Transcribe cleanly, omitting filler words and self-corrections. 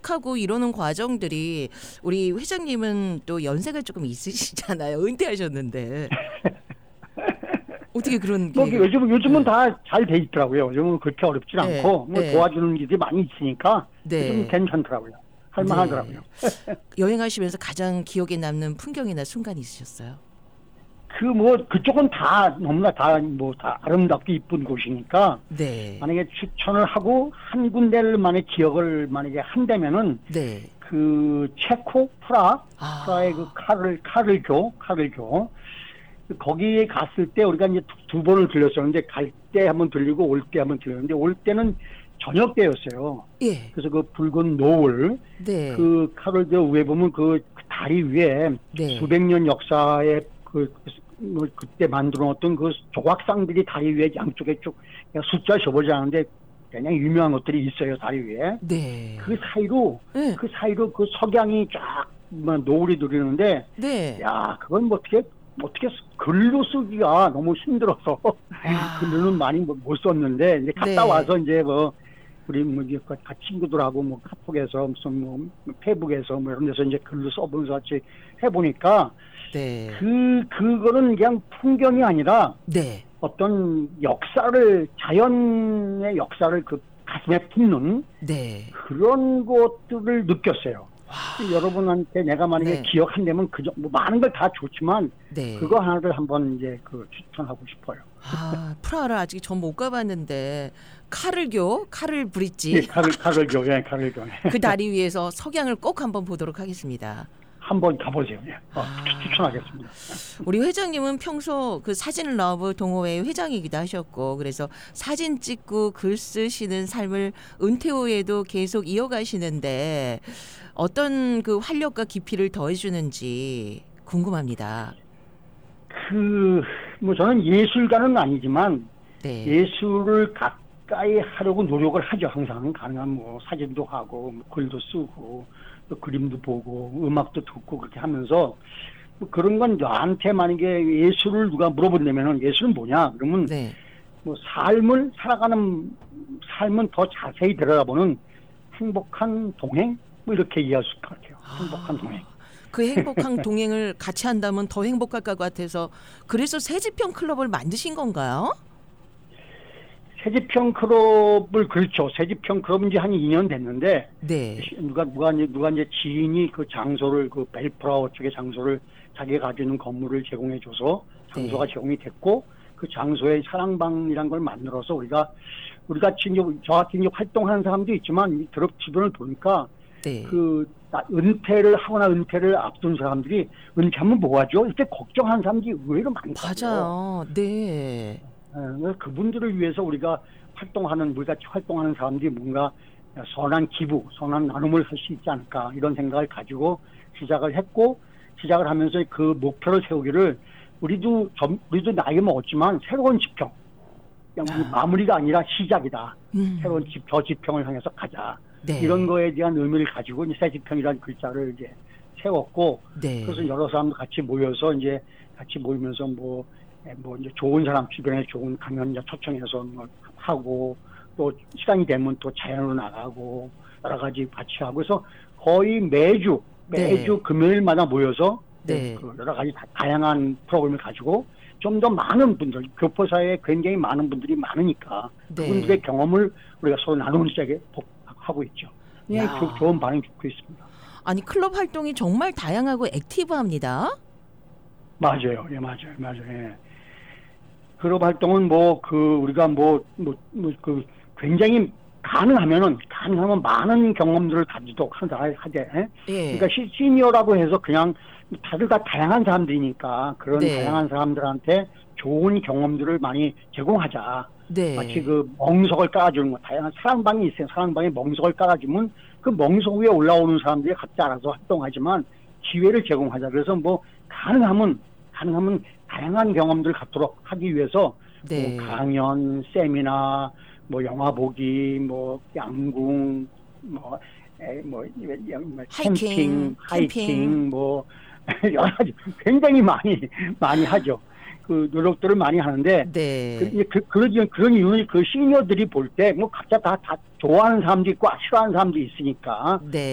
도착하고 이러는 과정들이 우리 회장님은 또 연세가 조금 있으시잖아요. 은퇴하셨는데 어떻게 그런 뭐 기회를? 요즘은 다 잘 돼 있더라고요. 요즘은 그렇게 어렵지 네. 않고 뭐 네. 도와주는 일이 많이 있으니까 네. 좀 괜찮더라고요. 할만하더라고요. 여행하시면서 가장 기억에 남는 풍경이나 순간이 있으셨어요? 그쪽은 다 너무나 다 아름답게 이쁜 곳이니까 네. 만약에 추천을 하고 한 군데를 만약에 기억을 만약에 한다면은 네. 그 체코 프라하의 그 카를교 거기에 갔을 때 우리가 이제 두 번을 들렸었는데 갈 때 한번 들리고 올 때 한번 들렸는데 올 때는 저녁 때였어요. 예. 그래서 그 붉은 노을 네. 그 카를교 위에 보면 그 다리 위에 네. 수백 년 역사의 그때 만들어 놓았던 그 조각상들이 다리 위에 양쪽에 쭉 숫자 적어지 않은데 그냥 유명한 것들이 있어요. 다리 위에. 네. 그 사이로 네. 그 석양이 쫙 노을이 들리는데 네. 야 그건 뭐 어떻게 글로 쓰기가 너무 힘들어서 글로는 많이 못 썼는데 이제 갔다 네. 와서 이제 우리 친구들하고 카톡에서 무슨 페이북에서 이런 데서 이제 글로 써보면서 같이 해보니까 네. 그거는 그냥 풍경이 아니라 네. 어떤 자연의 역사를 그 가슴에 품는 네. 그런 것들을 느꼈어요. 여러분한테 내가 만약에 네. 기억한다면 많은 걸 다 좋지만 네. 그거 하나를 한번 이제 추천하고 싶어요. 프라하를 아직 전 못 가봤는데 카를 브릿지 예, 카를교. 그 다리 위에서 석양을 꼭 한번 보도록 하겠습니다. 한번 가보세요. 예. 추천하겠습니다. 우리 회장님은 평소 그 사진러브 동호회 회장이기도 하셨고 그래서 사진 찍고 글 쓰시는 삶을 은퇴 후에도 계속 이어가시는데 어떤 그 활력과 깊이를 더해주는지 궁금합니다. 저는 예술가는 아니지만 네. 예술을 가까이 하려고 노력을 하죠. 항상 가능한 사진도 하고 글도 쓰고 또 그림도 보고 음악도 듣고 그렇게 하면서 그런 건 나한테 만약에 예술을 누가 물어본다면은 예술은 뭐냐? 그러면 네. 살아가는 삶은 더 자세히 들여다보는 행복한 동행 이렇게 이해할 수 있을 것 같아요. 행복한 동행. 그 행복한 동행을 같이 한다면 더 행복할 것 같아서 그래서 새지평 클럽을 만드신 건가요? 새지평 클럽을 그렇죠. 새지평 클럽은 이제 한 2년 됐는데 네. 누가 이제 지인이 그 장소를 그 벨프라워 쪽의 장소를 자기가 가지고 있는 건물을 제공해줘서 장소가 제공이 됐고 그 장소에 사랑방이란 걸 만들어서 우리가 같이 이제 저같이 이제 활동하는 사람도 있지만 주변을 보니까 네. 은퇴를 앞둔 사람들이 은퇴하면 뭐하죠? 이렇게 걱정하는 사람들이 의외로 많거든요. 맞아요. 네. 그분들을 위해서 우리가 같이 활동하는 사람들이 뭔가 선한 기부, 선한 나눔을 할 수 있지 않을까 이런 생각을 가지고 시작을 하면서 그 목표를 세우기를 우리도 나이 먹었지만 새로운 지평, 그냥 마무리가 아니라 시작이다. 새로운 저 지평을 향해서 가자. 네. 이런 거에 대한 의미를 가지고 새 지평이라는 글자를 이제 세웠고, 네. 그래서 여러 사람들 같이 모이면서 이제 좋은 사람 주변에 좋은 강연자 초청해서 하고 또 시간이 되면 또 자연으로 나가고 여러 가지 같이 하고 그래서 거의 매주 금요일마다 모여서 여러 가지 다양한 프로그램을 가지고 좀 더 많은 분들 교포사회에 굉장히 많은 분들이 많으니까 그분들의 경험을 우리가 서로 나누면서 하고 있죠. 좋은 반응이 좋고 있습니다. 아니 클럽 활동이 정말 다양하고 액티브합니다. 맞아요. 예, 맞아요. 예. 클럽 활동은 우리가 굉장히 가능하면 많은 경험들을 가지도록 하되. 예. 그러니까 시니어라고 해서 그냥 다들 다 다양한 사람들이니까 그런 다양한 사람들한테 좋은 경험들을 많이 제공하자. 네. 마치 그 멍석을 깔아주는 거. 다양한 사랑방이 있어요. 사랑방에 멍석을 깔아주면 그 멍석 위에 올라오는 사람들이 각자 알아서 활동하지만 기회를 제공하자. 그래서 가능하면 다양한 경험들을 갖도록 하기 위해서 강연, 세미나, 영화 보기, 양궁, 캠핑, 하이킹, 여러 가지 굉장히 많이 하죠. 그 노력들을 많이 하는데 그런 이유는 그 시니어들이 볼 때 각자 다 좋아하는 사람도 있고 싫어하는 사람도 있으니까